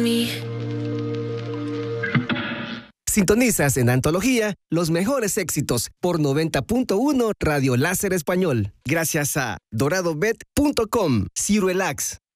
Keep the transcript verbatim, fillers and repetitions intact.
Sintonizas en Antología los mejores éxitos por noventa punto uno Radio Láser Español. Gracias a dorado bet punto com, Cirelax,